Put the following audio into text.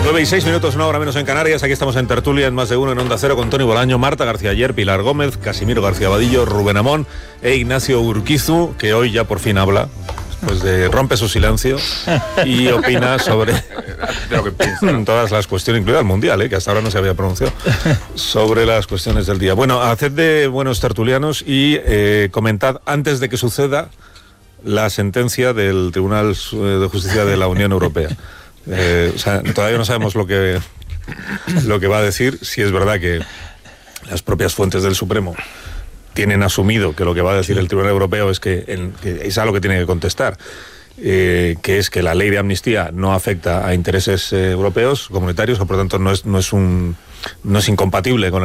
9:06, una hora menos en Canarias. Aquí estamos en Tertulia, en Más de Uno, en Onda Cero, con Tony Bolaño, Marta García Ayer, Pilar Gómez, Casimiro García Vadillo, Rubén Amón e Ignacio Urquizu, que hoy ya por fin habla, pues rompe su silencio y opina sobre de lo que piensa. Todas las cuestiones, incluida el Mundial, que hasta ahora no se había pronunciado, sobre las cuestiones del día. Bueno, haced de buenos tertulianos y comentad antes de que suceda la sentencia del Tribunal de Justicia de la Unión Europea. Todavía no sabemos lo que va a decir, si es verdad que las propias fuentes del Supremo tienen asumido que lo que va a decir el Tribunal Europeo es que es algo que tiene que contestar, que es que la ley de amnistía no afecta a intereses europeos, comunitarios, o por tanto no es incompatible con